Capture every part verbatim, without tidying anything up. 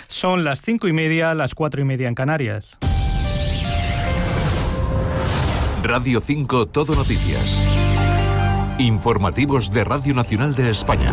Son las cinco y media, las cuatro y media en Canarias. Radio cinco Todo Noticias. Informativos de Radio Nacional de España.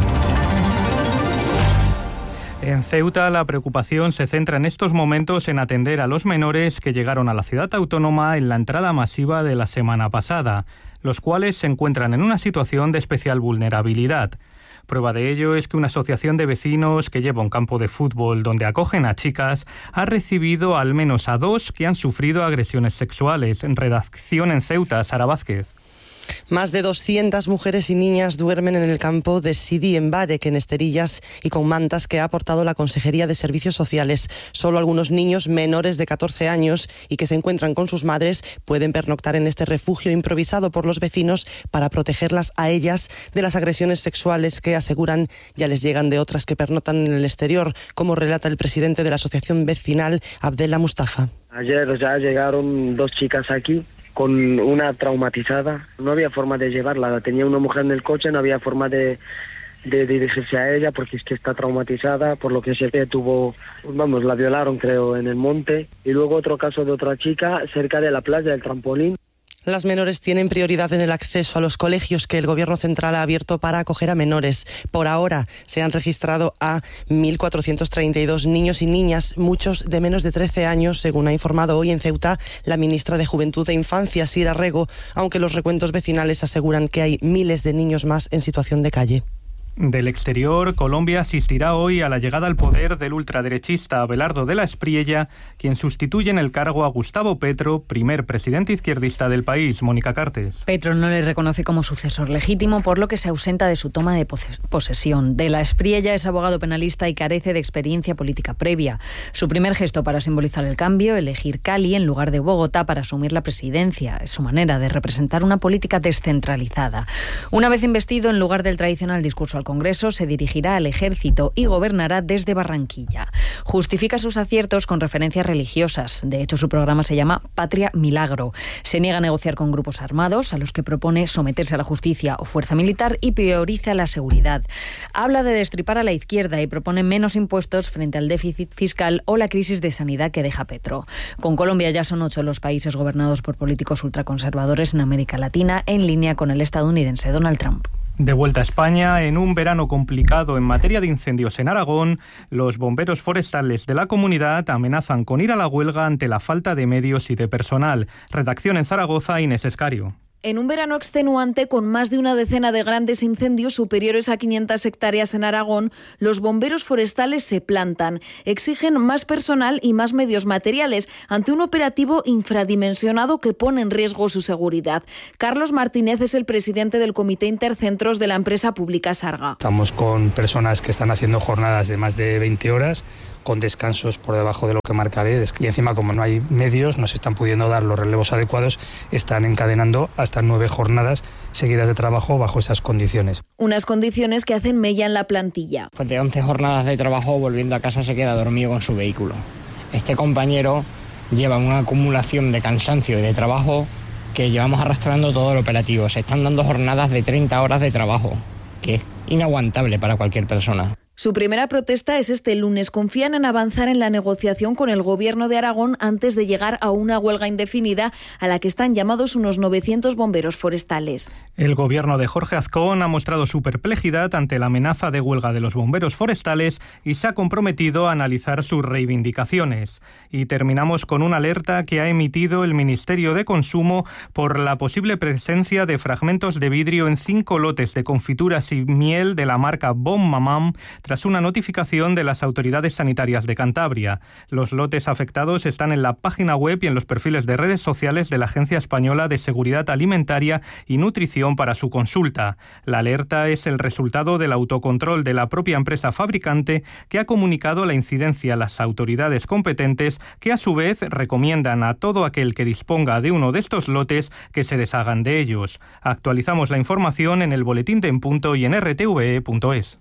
En Ceuta, la preocupación se centra en estos momentos en atender a los menores que llegaron a la ciudad autónoma en la entrada masiva de la semana pasada, los cuales se encuentran en una situación de especial vulnerabilidad. Prueba de ello es que una asociación de vecinos que lleva un campo de fútbol donde acogen a chicas ha recibido al menos a dos que han sufrido agresiones sexuales. En redacción en Ceuta, Sara Vázquez. Más de doscientas mujeres y niñas duermen en el campo de Sidi Embarek, en esterillas y con mantas que ha aportado la Consejería de Servicios Sociales. Solo algunos niños menores de catorce años y que se encuentran con sus madres pueden pernoctar en este refugio improvisado por los vecinos para protegerlas a ellas de las agresiones sexuales que aseguran ya les llegan de otras que pernoctan en el exterior, como relata el presidente de la asociación vecinal, Abdella Mustafa. Ayer ya llegaron dos chicas aquí con una traumatizada. No había forma de llevarla, tenía una mujer en el coche, no había forma de, de dirigirse a ella porque es que está traumatizada, por lo que se ve tuvo, vamos, la violaron creo en el monte. Y luego otro caso de otra chica cerca de la playa del trampolín. Las menores tienen prioridad en el acceso a los colegios que el Gobierno central ha abierto para acoger a menores. Por ahora se han registrado a mil cuatrocientos treinta y dos niños y niñas, muchos de menos de trece años, según ha informado hoy en Ceuta la ministra de Juventud e Infancia, Sira Rego, aunque los recuentos vecinales aseguran que hay miles de niños más en situación de calle. Del exterior, Colombia asistirá hoy a la llegada al poder del ultraderechista Abelardo de la Espriella, quien sustituye en el cargo a Gustavo Petro, primer presidente izquierdista del país. Mónica Cartes. Petro no le reconoce como sucesor legítimo, por lo que se ausenta de su toma de posesión. De la Espriella es abogado penalista y carece de experiencia política previa. Su primer gesto para simbolizar el cambio, elegir Cali en lugar de Bogotá para asumir la presidencia. Es su manera de representar una política descentralizada. Una vez investido, en lugar del tradicional discurso al Congreso, se dirigirá al ejército y gobernará desde Barranquilla. Justifica sus aciertos con referencias religiosas. De hecho, su programa se llama Patria Milagro. Se niega a negociar con grupos armados, a los que propone someterse a la justicia o fuerza militar, y prioriza la seguridad. Habla de destripar a la izquierda y propone menos impuestos frente al déficit fiscal o la crisis de sanidad que deja Petro. Con Colombia ya son ocho los países gobernados por políticos ultraconservadores en América Latina, en línea con el estadounidense Donald Trump. De vuelta a España, en un verano complicado en materia de incendios en Aragón, los bomberos forestales de la comunidad amenazan con ir a la huelga ante la falta de medios y de personal. Redacción en Zaragoza, Inés Escario. En un verano extenuante, con más de una decena de grandes incendios superiores a quinientas hectáreas en Aragón, los bomberos forestales se plantan. Exigen más personal y más medios materiales ante un operativo infradimensionado que pone en riesgo su seguridad. Carlos Martínez es el presidente del Comité Intercentros de la empresa pública Sarga. Estamos con personas que están haciendo jornadas de más de veinte horas, con descansos por debajo de lo que marca la ley. Y encima, como no hay medios, no se están pudiendo dar los relevos adecuados, están encadenando hasta nueve jornadas seguidas de trabajo bajo esas condiciones. Unas condiciones que hacen mella en la plantilla. Pues de once jornadas de trabajo, volviendo a casa se queda dormido con su vehículo. Este compañero lleva una acumulación de cansancio y de trabajo que llevamos arrastrando todo el operativo. Se están dando jornadas de treinta horas de trabajo, que es inaguantable para cualquier persona. Su primera protesta es este lunes. Confían en avanzar en la negociación con el Gobierno de Aragón antes de llegar a una huelga indefinida a la que están llamados unos novecientos bomberos forestales. El Gobierno de Jorge Azcón ha mostrado su perplejidad ante la amenaza de huelga de los bomberos forestales y se ha comprometido a analizar sus reivindicaciones. Y terminamos con una alerta que ha emitido el Ministerio de Consumo por la posible presencia de fragmentos de vidrio en cinco lotes de confituras y miel de la marca Bon Maman, tras una notificación de las autoridades sanitarias de Cantabria. Los lotes afectados están en la página web y en los perfiles de redes sociales de la Agencia Española de Seguridad Alimentaria y Nutrición para su consulta. La alerta es el resultado del autocontrol de la propia empresa fabricante, que ha comunicado la incidencia a las autoridades competentes, que a su vez recomiendan a todo aquel que disponga de uno de estos lotes que se deshagan de ellos. Actualizamos la información en el Boletín de En Punto y en r t v e punto es.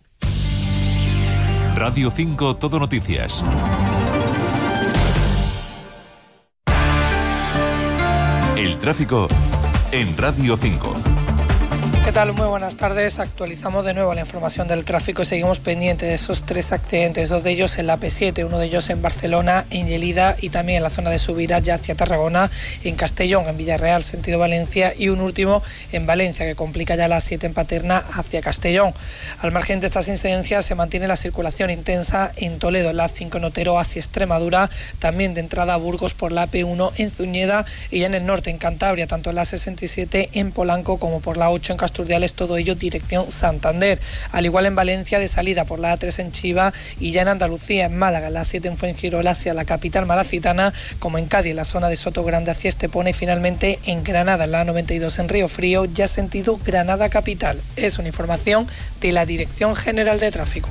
Radio cinco Todo Noticias. El tráfico en Radio cinco. ¿Qué tal? Muy buenas tardes. Actualizamos de nuevo la información del tráfico y seguimos pendientes de esos tres accidentes, dos de ellos en la P siete, uno de ellos en Barcelona, en Lleida y también en la zona de Subirats ya hacia Tarragona, en Castellón, en Villarreal, sentido Valencia, y un último en Valencia que complica ya la siete en Paterna hacia Castellón. Al margen de estas incidencias se mantiene la circulación intensa en Toledo, en la cinco en Otero hacia Extremadura, también de entrada a Burgos por la P uno en Zuñeda y ya en el norte en Cantabria, tanto en la sesenta y siete en Polanco como por la ocho en Casturdiales, todo ello dirección Santander. Al igual en Valencia de salida por la A tres en Chiva y ya en Andalucía, en Málaga, la siete en Fuengirola hacia la capital malacitana, como en Cádiz, la zona de Sotogrande hacia Estepona y finalmente en Granada, en la noventa y dos en Río Frío, ya sentido Granada capital. Es una información de la Dirección General de Tráfico.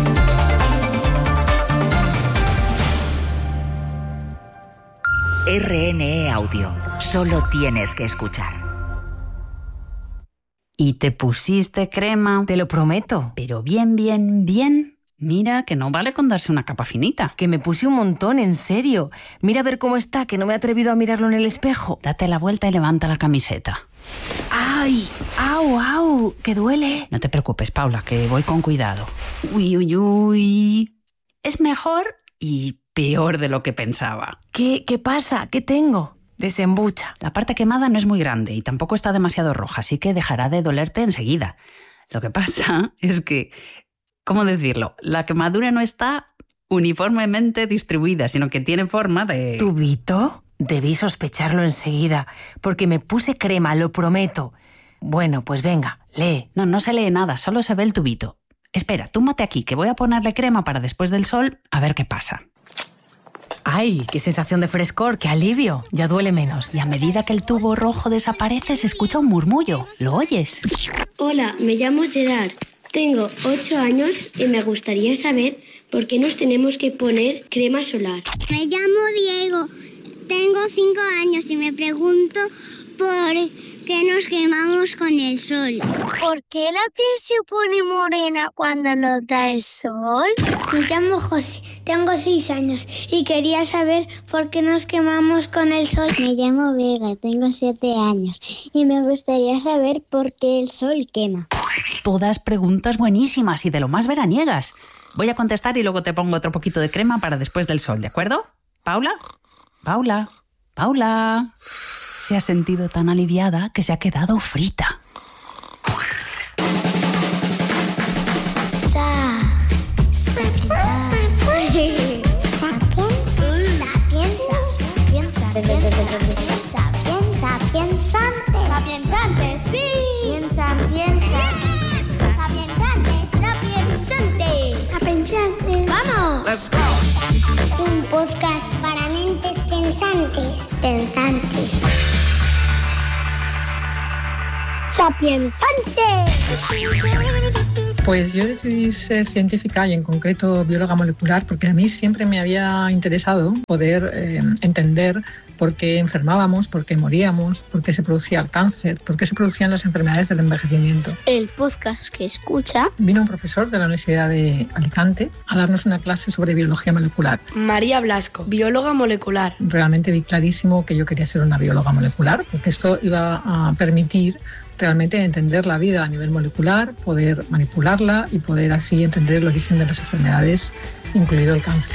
R N E Audio. Solo tienes que escuchar. ¿Y te pusiste crema? Te lo prometo. Pero bien, bien, bien. Mira, que no vale con darse una capa finita. Que me puse un montón, en serio. Mira a ver cómo está, que no me he atrevido a mirarlo en el espejo. Date la vuelta y levanta la camiseta. ¡Ay! ¡Au, au! ¡Que duele! No te preocupes, Paula, que voy con cuidado. Uy, uy, uy. Es mejor y peor de lo que pensaba. ¿Qué, qué pasa? ¿Qué tengo? Desembucha. La parte quemada no es muy grande y tampoco está demasiado roja, así que dejará de dolerte enseguida. Lo que pasa es que, ¿cómo decirlo? La quemadura no está uniformemente distribuida, sino que tiene forma de... ¿Tubito? Debí sospecharlo enseguida, porque me puse crema, lo prometo. Bueno, pues venga, lee. No, no se lee nada, solo se ve el tubito. Espera, túmbate aquí, que voy a ponerle crema para después del sol, a ver qué pasa. ¡Ay, qué sensación de frescor, qué alivio! Ya duele menos. Y a medida que el tubo rojo desaparece, se escucha un murmullo. ¿Lo oyes? Hola, me llamo Gerard. Tengo ocho años y me gustaría saber por qué nos tenemos que poner crema solar. Me llamo Diego. Tengo cinco años y me pregunto por qué nos quemamos con el sol. ¿Por qué la piel se pone morena cuando nos da el sol? Me llamo José, tengo seis años y quería saber por qué nos quemamos con el sol. Me llamo Vega, tengo siete años y me gustaría saber por qué el sol quema. Todas preguntas buenísimas y de lo más veraniegas. Voy a contestar y luego te pongo otro poquito de crema para después del sol, ¿de acuerdo? ¿Paula? Paula, Paula. Se ha sentido tan aliviada que se ha quedado frita. Sa, sapienza, sapiensante, Sapiensante, sí. piensa, piensa, sapiensante, sapiensante, sapiensante. ¡Vamos! Un podcast para mentes pensantes, pensantes. ¡Sapiensante! Pues yo decidí ser científica y en concreto bióloga molecular porque a mí siempre me había interesado poder eh, entender por qué enfermábamos, por qué moríamos, por qué se producía el cáncer, por qué se producían las enfermedades del envejecimiento. El podcast que escucha. Vino un profesor de la Universidad de Alicante a darnos una clase sobre biología molecular. María Blasco, bióloga molecular. Realmente vi clarísimo que yo quería ser una bióloga molecular porque esto iba a permitir realmente entender la vida a nivel molecular, poder manipularla y poder así entender el origen de las enfermedades, incluido el cáncer.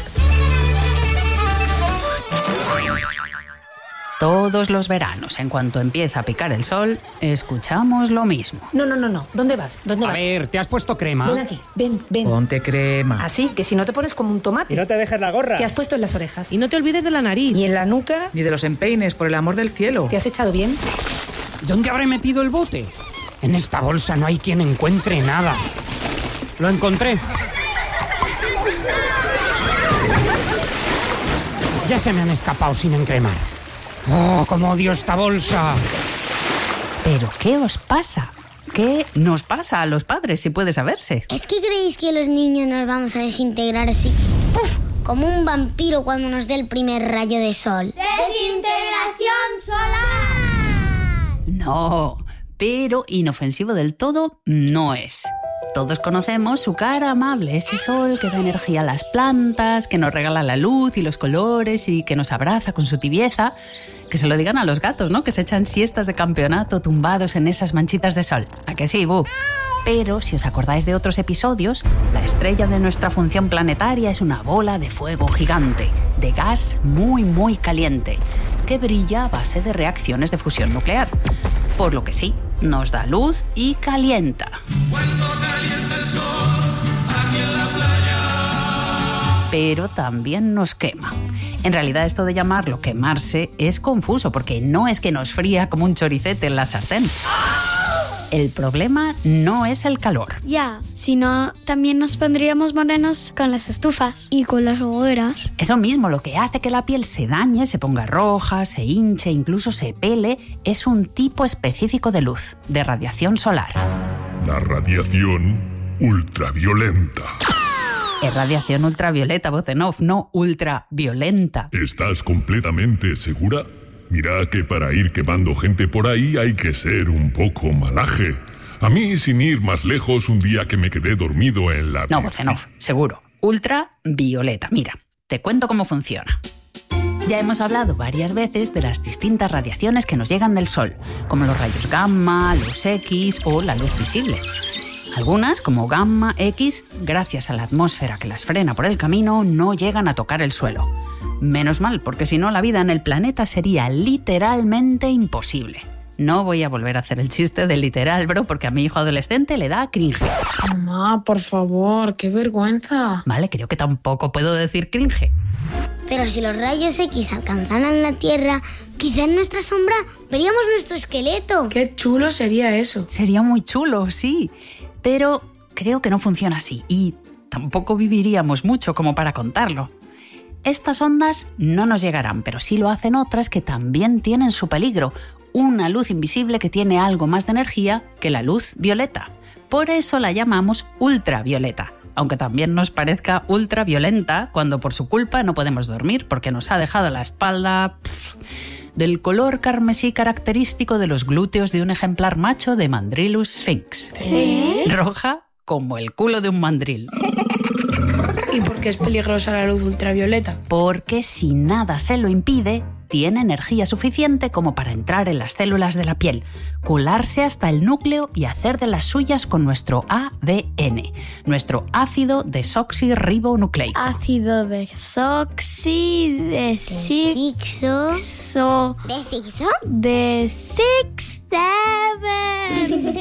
Todos los veranos, en cuanto empieza a picar el sol, escuchamos lo mismo. No, no, no, no. ¿Dónde vas? ¿Dónde a vas? A ver, ¿te has puesto crema? Ven aquí, ven, ven. Ponte crema. Así, que si no te pones como un tomate. Y no te dejes la gorra. Te has puesto en las orejas. Y no te olvides de la nariz. Ni en la nuca. Ni de los empeines, por el amor del cielo. ¿Te has echado bien? ¿Dónde habré metido el bote? En esta bolsa no hay quien encuentre nada. Lo encontré. Ya se me han escapado sin encremar. ¡Oh, cómo odio esta bolsa! ¿Pero qué os pasa? ¿Qué nos pasa a los padres, si puede saberse? ¿Es que creéis que los niños nos vamos a desintegrar así? ¡Puf! Como un vampiro cuando nos dé el primer rayo de sol. ¡Desintegración solar! No, pero inofensivo del todo no es. Todos conocemos su cara amable, ese sol que da energía a las plantas, que nos regala la luz y los colores y que nos abraza con su tibieza. Que se lo digan a los gatos, ¿no? Que se echan siestas de campeonato tumbados en esas manchitas de sol. ¿A que sí, Bu? Pero, si os acordáis de otros episodios, la estrella de nuestra función planetaria es una bola de fuego gigante, de gas muy, muy caliente, que brilla a base de reacciones de fusión nuclear. Por lo que sí, nos da luz y calienta. Cuando calienta el sol, aquí en la playa. Pero también nos quema. En realidad, esto de llamarlo quemarse es confuso, porque no es que nos fría como un choricete en la sartén. El problema no es el calor. Ya, sino también nos pondríamos morenos con las estufas y con las hogueras. Eso mismo, lo que hace que la piel se dañe, se ponga roja, se hinche, incluso se pele, es un tipo específico de luz, de radiación solar. La radiación ultraviolenta. Es radiación ultravioleta, voz en off, no ultraviolenta. ¿Estás completamente segura? Mira que para ir quemando gente por ahí hay que ser un poco malaje. A mí, sin ir más lejos, un día que me quedé dormido en la... No, voz en off, seguro. Ultravioleta. Mira, te cuento cómo funciona. Ya hemos hablado varias veces de las distintas radiaciones que nos llegan del Sol, como los rayos gamma, los X o la luz visible. Algunas, como gamma, X, gracias a la atmósfera que las frena por el camino, no llegan a tocar el suelo. Menos mal, porque si no la vida en el planeta sería literalmente imposible. No voy a volver a hacer el chiste del literal, bro, porque a mi hijo adolescente le da cringe. Mamá, por favor, qué vergüenza. Vale, creo que tampoco puedo decir cringe. Pero si los rayos X alcanzaran la Tierra, quizá en nuestra sombra veríamos nuestro esqueleto. Qué chulo sería eso. Sería muy chulo, sí. Pero creo que no funciona así y tampoco viviríamos mucho como para contarlo. Estas ondas no nos llegarán, pero sí lo hacen otras que también tienen su peligro. Una luz invisible que tiene algo más de energía que la luz violeta. Por eso la llamamos ultravioleta, aunque también nos parezca ultraviolenta cuando por su culpa no podemos dormir porque nos ha dejado la espalda pff, del color carmesí característico de los glúteos de un ejemplar macho de Mandrillus sphinx. ¿Eh? Roja como el culo de un mandril. ¿Y por qué es peligrosa la luz ultravioleta? Porque si nada se lo impide, tiene energía suficiente como para entrar en las células de la piel, colarse hasta el núcleo y hacer de las suyas con nuestro A D N, nuestro ácido desoxirribonucleico. Ácido desoxi... de Sixo... So... ¿De Sixo? De six seven.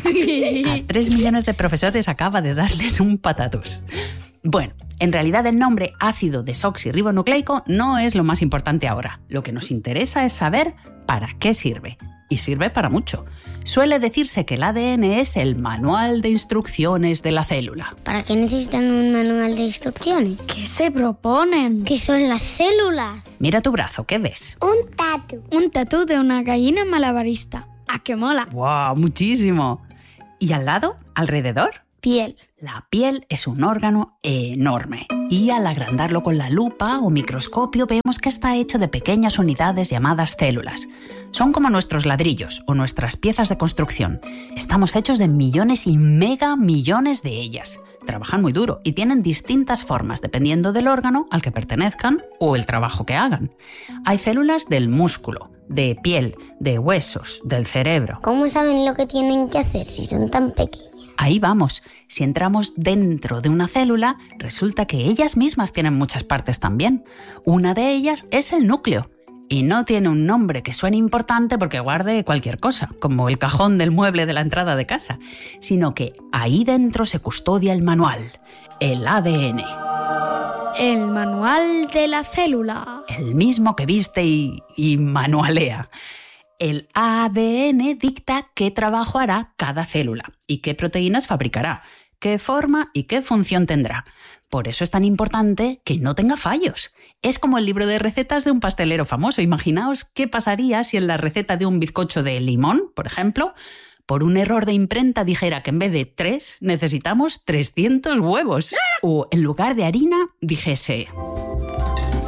A tres millones de profesores acaba de darles un patatús. Bueno, en realidad el nombre ácido desoxirribonucleico no es lo más importante ahora. Lo que nos interesa es saber para qué sirve. Y sirve para mucho. Suele decirse que el A D N es el manual de instrucciones de la célula. ¿Para qué necesitan un manual de instrucciones? ¿Qué se proponen? ¿Qué son las células? Mira tu brazo, ¿qué ves? Un tatu. Un tatú de una gallina malabarista. ¡Ah, qué mola! ¡Wow! ¡Muchísimo! ¿Y al lado? ¿Alrededor? Piel. La piel es un órgano enorme y al agrandarlo con la lupa o microscopio vemos que está hecho de pequeñas unidades llamadas células. Son como nuestros ladrillos o nuestras piezas de construcción. Estamos hechos de millones y mega millones de ellas. Trabajan muy duro y tienen distintas formas dependiendo del órgano al que pertenezcan o el trabajo que hagan. Hay células del músculo, de piel, de huesos, del cerebro. ¿Cómo saben lo que tienen que hacer si son tan pequeñas? Ahí vamos. Si entramos dentro de una célula, resulta que ellas mismas tienen muchas partes también. Una de ellas es el núcleo. Y no tiene un nombre que suene importante porque guarde cualquier cosa, como el cajón del mueble de la entrada de casa, sino que ahí dentro se custodia el manual, el A D N. El manual de la célula. El mismo que viste y, y manualea. El A D N dicta qué trabajo hará cada célula y qué proteínas fabricará, qué forma y qué función tendrá. Por eso es tan importante que no tenga fallos. Es como el libro de recetas de un pastelero famoso. Imaginaos qué pasaría si en la receta de un bizcocho de limón, por ejemplo, por un error de imprenta dijera que en vez de tres necesitamos trescientos huevos. O en lugar de harina dijese...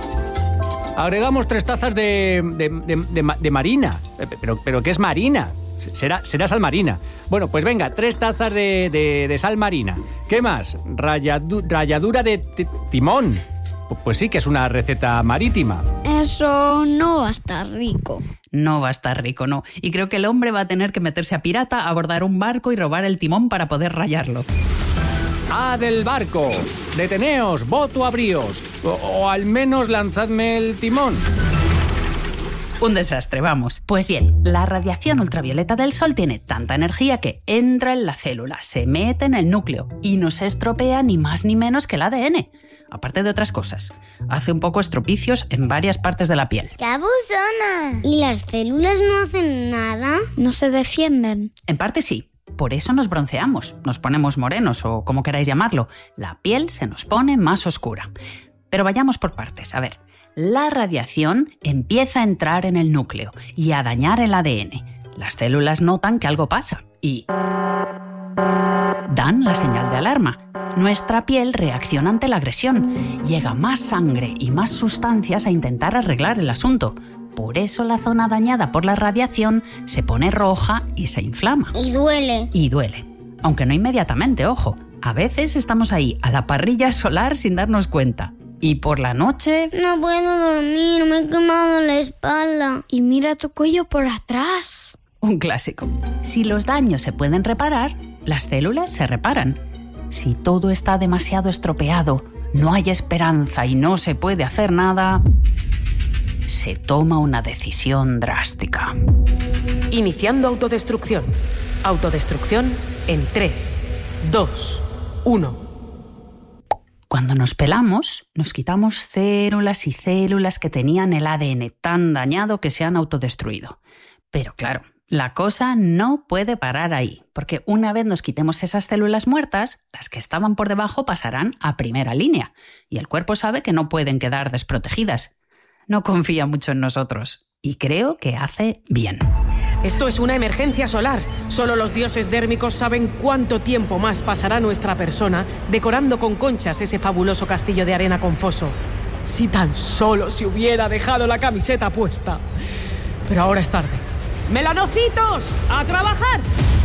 Agregamos tres tazas de, de, de, de, de marina. ¿Pero, pero qué es marina? Será, será sal marina. Bueno, pues venga, tres tazas de, de, de sal marina. ¿Qué más? Ralladu, ralladura de t- timón. Pues sí que es una receta marítima. Eso no va a estar rico. No va a estar rico, no. Y creo que el hombre va a tener que meterse a pirata, abordar un barco y robar el timón para poder rallarlo. ¡Ah, del barco! ¡Deteneos! ¡Voto abríos! O, o al menos lanzadme el timón. Un desastre, vamos. Pues bien, la radiación ultravioleta del Sol tiene tanta energía que entra en la célula, se mete en el núcleo y nos estropea ni más ni menos que el A D N. Aparte de otras cosas, hace un poco estropicios en varias partes de la piel. ¡Qué abusona! ¿Y las células no hacen nada? ¿No se defienden? En parte sí. Por eso nos bronceamos, nos ponemos morenos o como queráis llamarlo. La piel se nos pone más oscura. Pero vayamos por partes. A ver, la radiación empieza a entrar en el núcleo y a dañar el A D N. Las células notan que algo pasa y dan la señal de alarma. Nuestra piel reacciona ante la agresión. Llega más sangre y más sustancias a intentar arreglar el asunto. Por eso la zona dañada por la radiación se pone roja y se inflama. Y duele. Y duele. Aunque no inmediatamente, ojo. A veces estamos ahí, a la parrilla solar sin darnos cuenta. Y por la noche... No puedo dormir, me he quemado la espalda. Y mira tu cuello por atrás. Un clásico. Si los daños se pueden reparar, las células se reparan. Si todo está demasiado estropeado, no hay esperanza y no se puede hacer nada, se toma una decisión drástica. Iniciando autodestrucción. Autodestrucción en tres, dos, uno. Cuando nos pelamos, nos quitamos células y células que tenían el A D N tan dañado que se han autodestruido. Pero claro, la cosa no puede parar ahí, porque una vez nos quitemos esas células muertas, las que estaban por debajo pasarán a primera línea, y el cuerpo sabe que no pueden quedar desprotegidas. No confía mucho en nosotros, y creo que hace bien. Esto es una emergencia solar. Solo los dioses dérmicos saben cuánto tiempo más pasará nuestra persona decorando con conchas ese fabuloso castillo de arena con foso. Si tan solo se hubiera dejado la camiseta puesta. Pero ahora es tarde. ¡Melanocitos! ¡A trabajar!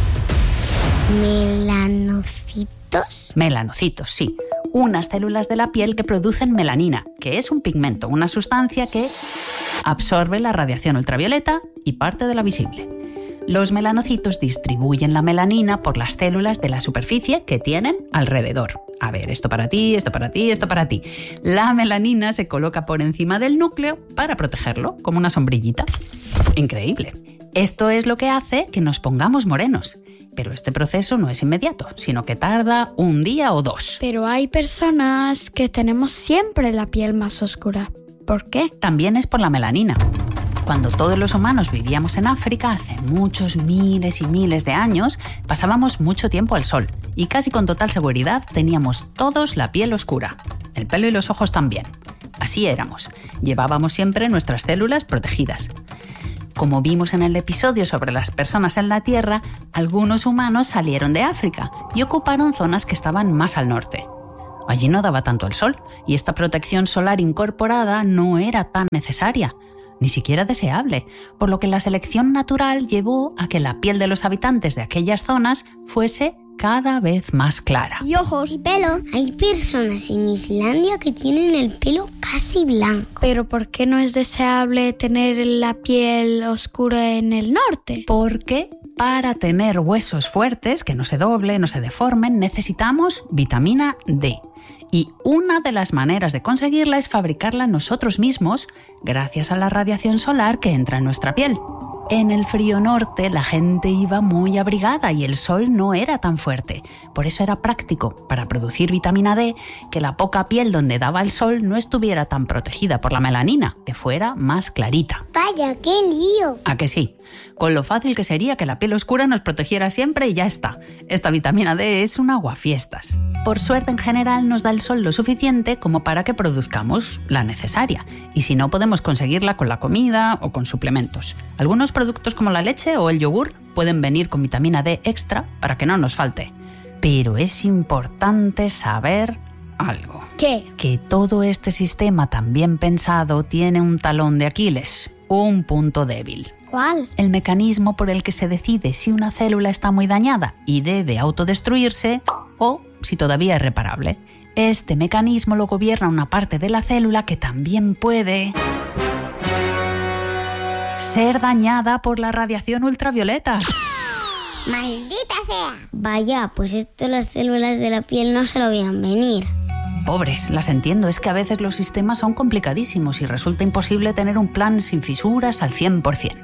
¿Melanocitos? Melanocitos, sí. Unas células de la piel que producen melanina, que es un pigmento, una sustancia que absorbe la radiación ultravioleta y parte de la visible. Los melanocitos distribuyen la melanina por las células de la superficie que tienen alrededor. A ver, esto para ti, esto para ti, esto para ti. La melanina se coloca por encima del núcleo para protegerlo, como una sombrillita. Increíble. Esto es lo que hace que nos pongamos morenos. Pero este proceso no es inmediato, sino que tarda un día o dos. Pero hay personas que tenemos siempre la piel más oscura. ¿Por qué? También es por la melanina. Cuando todos los humanos vivíamos en África, hace muchos miles y miles de años, pasábamos mucho tiempo al sol y casi con total seguridad teníamos todos la piel oscura. El pelo y los ojos también. Así éramos. Llevábamos siempre nuestras células protegidas. Como vimos en el episodio sobre las personas en la Tierra, algunos humanos salieron de África y ocuparon zonas que estaban más al norte. Allí no daba tanto el sol y esta protección solar incorporada no era tan necesaria, ni siquiera deseable, por lo que la selección natural llevó a que la piel de los habitantes de aquellas zonas fuese cada vez más clara. Y ojos, y pelo. Hay personas en Islandia que tienen el pelo casi blanco. ¿Pero por qué no es deseable tener la piel oscura en el norte? Porque para tener huesos fuertes, que no se doblen, no se deformen, necesitamos vitamina D. Y una de las maneras de conseguirla es fabricarla nosotros mismos gracias a la radiación solar que entra en nuestra piel. En el frío norte la gente iba muy abrigada y el sol no era tan fuerte. Por eso era práctico, para producir vitamina D, que la poca piel donde daba el sol no estuviera tan protegida por la melanina, que fuera más clarita. ¡Vaya, qué lío! ¿A que sí? Con lo fácil que sería que la piel oscura nos protegiera siempre y ya está. Esta vitamina D es un aguafiestas. Por suerte, en general, nos da el sol lo suficiente como para que produzcamos la necesaria. Y si no, podemos conseguirla con la comida o con suplementos. Algunos productos como la leche o el yogur pueden venir con vitamina D extra para que no nos falte. Pero es importante saber algo. ¿Qué? Que todo este sistema tan bien pensado tiene un talón de Aquiles, un punto débil. ¿Cuál? El mecanismo por el que se decide si una célula está muy dañada y debe autodestruirse o si todavía es reparable. Este mecanismo lo gobierna una parte de la célula que también puede ser dañada por la radiación ultravioleta. ¡Maldita sea! Vaya, pues esto las células de la piel no se lo vieron venir. Pobres, las entiendo, es que a veces los sistemas son complicadísimos y resulta imposible tener un plan sin fisuras al cien por ciento.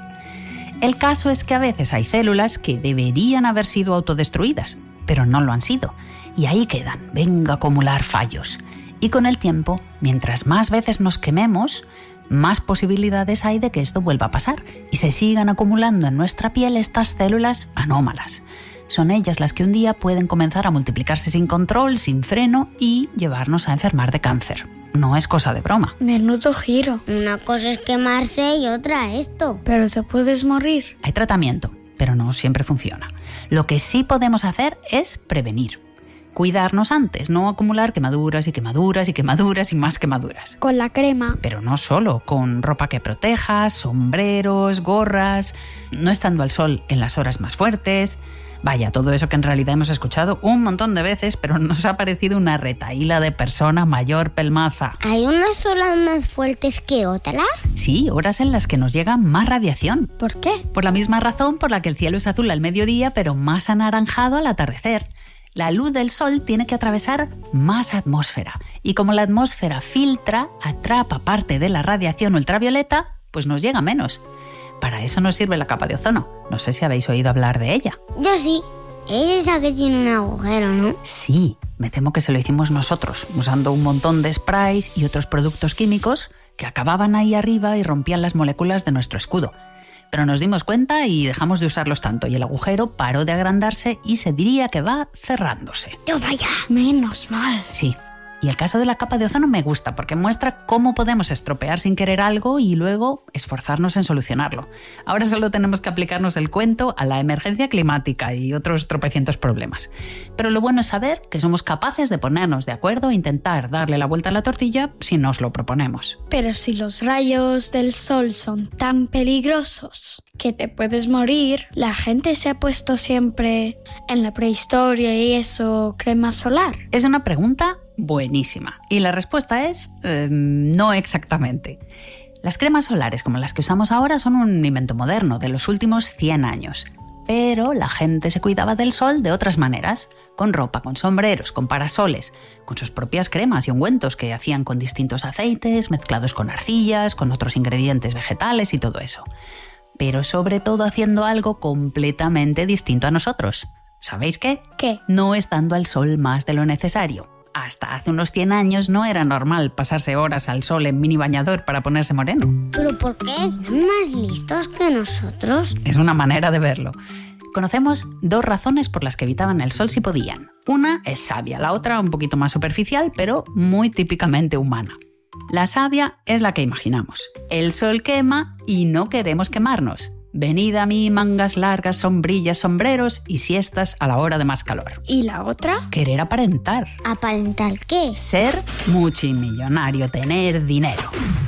El caso es que a veces hay células que deberían haber sido autodestruidas, pero no lo han sido. Y ahí quedan, venga a acumular fallos. Y con el tiempo, mientras más veces nos quememos, más posibilidades hay de que esto vuelva a pasar y se sigan acumulando en nuestra piel estas células anómalas. Son ellas las que un día pueden comenzar a multiplicarse sin control, sin freno y llevarnos a enfermar de cáncer. No es cosa de broma. Menudo giro. Una cosa es quemarse y otra esto. Pero te puedes morir. Hay tratamiento, pero no siempre funciona. Lo que sí podemos hacer es prevenir. Cuidarnos antes, no acumular quemaduras y quemaduras y quemaduras y más quemaduras. Con la crema. Pero no solo, con ropa que proteja, sombreros, gorras, no estando al sol en las horas más fuertes. Vaya, todo eso que en realidad hemos escuchado un montón de veces, pero nos ha parecido una retahíla de persona mayor pelmaza. ¿Hay unas olas más fuertes que otras? Sí, horas en las que nos llega más radiación. ¿Por qué? Por la misma razón por la que el cielo es azul al mediodía, pero más anaranjado al atardecer. La luz del sol tiene que atravesar más atmósfera. Y como la atmósfera filtra, atrapa parte de la radiación ultravioleta, pues nos llega menos. Para eso nos sirve la capa de ozono. No sé si habéis oído hablar de ella. Yo sí. Es esa que tiene un agujero, ¿no? Sí, me temo que se lo hicimos nosotros, usando un montón de sprays y otros productos químicos que acababan ahí arriba y rompían las moléculas de nuestro escudo. Pero nos dimos cuenta y dejamos de usarlos tanto y el agujero paró de agrandarse y se diría que va cerrándose. ¡Yo vaya! Menos mal. Sí. Y el caso de la capa de ozono me gusta porque muestra cómo podemos estropear sin querer algo y luego esforzarnos en solucionarlo. Ahora solo tenemos que aplicarnos el cuento a la emergencia climática y otros tropecientos problemas. Pero lo bueno es saber que somos capaces de ponernos de acuerdo e intentar darle la vuelta a la tortilla si nos lo proponemos. Pero si los rayos del sol son tan peligrosos que te puedes morir, la gente se ha puesto siempre en la prehistoria y eso, crema solar. Es una pregunta buenísima. Y la respuesta es eh, no exactamente. Las cremas solares como las que usamos ahora son un invento moderno de los últimos cien años. Pero la gente se cuidaba del sol de otras maneras, con ropa, con sombreros, con parasoles, con sus propias cremas y ungüentos que hacían con distintos aceites, mezclados con arcillas, con otros ingredientes vegetales y todo eso. Pero sobre todo haciendo algo completamente distinto a nosotros. ¿Sabéis qué? ¿Qué? No estando al sol más de lo necesario. Hasta hace unos cien años no era normal pasarse horas al sol en mini bañador para ponerse moreno. ¿Pero por qué? ¿Eran más listos que nosotros? Es una manera de verlo. Conocemos dos razones por las que evitaban el sol si podían. Una es sabia, la otra un poquito más superficial, pero muy típicamente humana. La sabia es la que imaginamos. El sol quema y no queremos quemarnos. Venid a mí, mangas largas, sombrillas, sombreros y siestas a la hora de más calor. ¿Y la otra? Querer aparentar. ¿Aparentar qué? Ser multimillonario, tener dinero.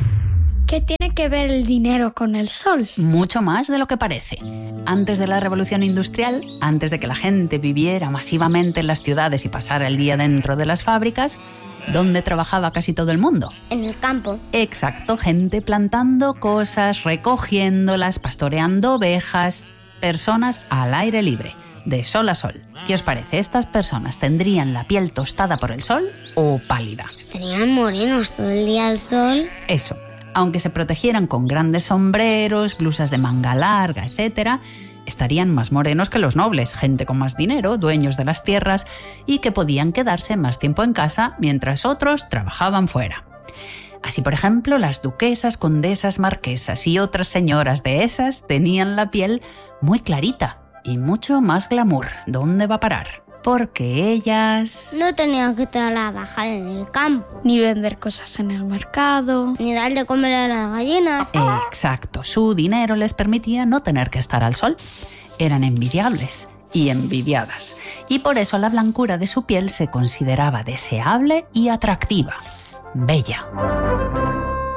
¿Qué tiene que ver el dinero con el sol? Mucho más de lo que parece. Antes de la revolución industrial, antes de que la gente viviera masivamente en las ciudades y pasara el día dentro de las fábricas, ¿dónde trabajaba casi todo el mundo? En el campo. Exacto, gente plantando cosas, recogiéndolas, pastoreando ovejas, personas al aire libre, de sol a sol. ¿Qué os parece? ¿Estas personas tendrían la piel tostada por el sol o pálida? ¿Estarían morenos todo el día al sol? Eso. Aunque se protegieran con grandes sombreros, blusas de manga larga, etcétera, estarían más morenos que los nobles, gente con más dinero, dueños de las tierras y que podían quedarse más tiempo en casa mientras otros trabajaban fuera. Así, por ejemplo, las duquesas, condesas, marquesas y otras señoras de esas tenían la piel muy clarita y mucho más glamour. ¿Dónde va a parar? Porque ellas no tenían que trabajar en el campo, ni vender cosas en el mercado, ni darle de comer a las gallinas. Exacto, su dinero les permitía no tener que estar al sol. Eran envidiables y envidiadas, y por eso la blancura de su piel se consideraba deseable y atractiva, bella.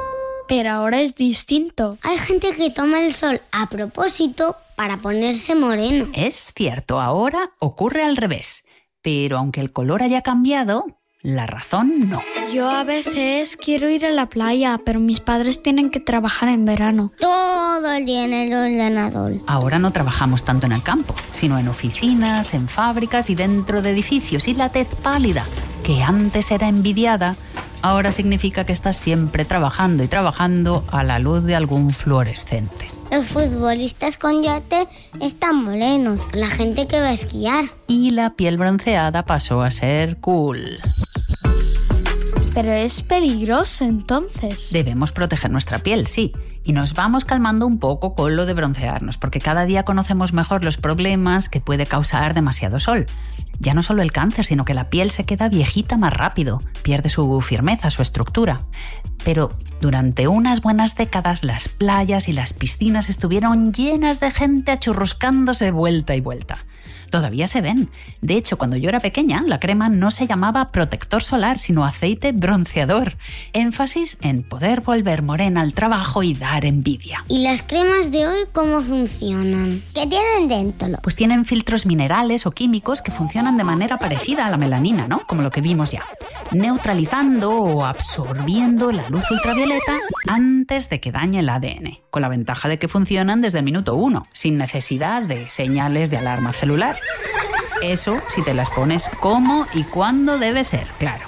pero ahora es distinto. Hay gente que toma el sol a propósito para ponerse moreno. Es cierto, ahora ocurre al revés. Pero aunque el color haya cambiado, la razón no. Yo a veces quiero ir a la playa, pero mis padres tienen que trabajar en verano. Todo el día en el ordenador. Ahora no trabajamos tanto en el campo, sino en oficinas, en fábricas y dentro de edificios. Y la tez pálida, que antes era envidiada, ahora significa que estás siempre trabajando y trabajando a la luz de algún fluorescente. Los futbolistas con yate están morenos, la gente que va a esquiar. Y la piel bronceada pasó a ser cool. Pero es peligroso entonces. Debemos proteger nuestra piel, sí. Y nos vamos calmando un poco con lo de broncearnos, porque cada día conocemos mejor los problemas que puede causar demasiado sol. Ya no solo el cáncer, sino que la piel se queda viejita más rápido, pierde su firmeza, su estructura. Pero durante unas buenas décadas las playas y las piscinas estuvieron llenas de gente achurruscándose vuelta y vuelta. Todavía se ven. De hecho, cuando yo era pequeña, la crema no se llamaba protector solar, sino aceite bronceador. Énfasis en poder volver morena al trabajo y dar envidia. ¿Y las cremas de hoy cómo funcionan? ¿Qué tienen dentro? Pues tienen filtros minerales o químicos que funcionan de manera parecida a la melanina, ¿no? Como lo que vimos ya. Neutralizando o absorbiendo la luz ultravioleta antes de que dañe el A D N. Con la ventaja de que funcionan desde el minuto uno, sin necesidad de señales de alarma celular. Eso si te las pones cómo y cuándo debe ser, claro.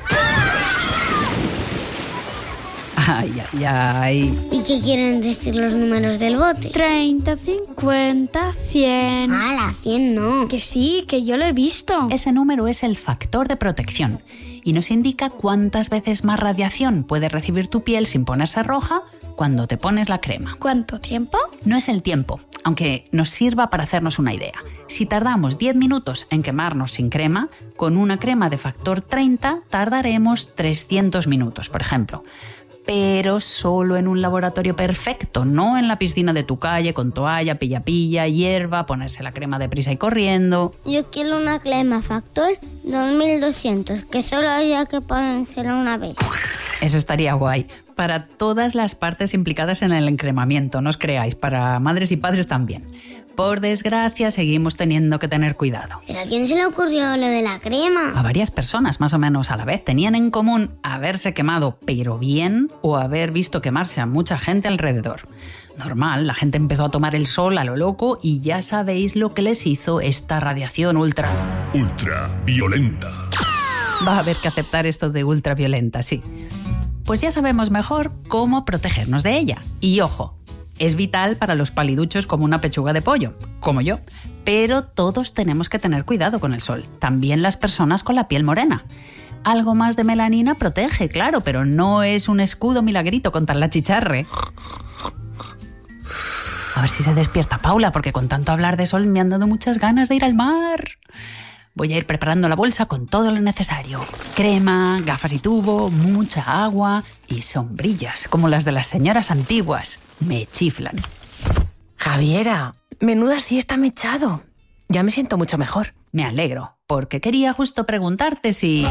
Ay, ay, ay. ¿Y qué quieren decir los números del bote? treinta, cincuenta, cien. Ah, la cien no. Que sí, que yo lo he visto. Ese número es el factor de protección y nos indica cuántas veces más radiación puede recibir tu piel sin ponerse roja cuando te pones la crema. ¿Cuánto tiempo? No es el tiempo, aunque nos sirva para hacernos una idea. Si tardamos diez minutos en quemarnos sin crema, con una crema de factor treinta tardaremos trescientos minutos, por ejemplo. Pero solo en un laboratorio perfecto, no en la piscina de tu calle con toalla, pilla-pilla, hierba, ponerse la crema deprisa y corriendo. Yo quiero una crema factor dos mil doscientos, que solo haya que ponérsela una vez. Eso estaría guay. Para todas las partes implicadas en el encremamiento, no os creáis, para madres y padres también. Por desgracia, seguimos teniendo que tener cuidado. ¿Pero a quién se le ocurrió lo de la crema? A varias personas, más o menos a la vez. Tenían en común haberse quemado, pero bien, o haber visto quemarse a mucha gente alrededor. Normal, la gente empezó a tomar el sol a lo loco y ya sabéis lo que les hizo esta radiación ultra... ultraviolenta. Va a haber que aceptar esto de ultraviolenta, sí. Pues ya sabemos mejor cómo protegernos de ella. Y ojo, es vital para los paliduchos como una pechuga de pollo, como yo. Pero todos tenemos que tener cuidado con el sol, también las personas con la piel morena. Algo más de melanina protege, claro, pero no es un escudo milagrito contra la chicharre. A ver si se despierta Paula, porque con tanto hablar de sol me han dado muchas ganas de ir al mar. Voy a ir preparando la bolsa con todo lo necesario. Crema, gafas y tubo, mucha agua y sombrillas, como las de las señoras antiguas. Me chiflan. Javiera, menuda siesta me he echado. Ya me siento mucho mejor. Me alegro, porque quería justo preguntarte si...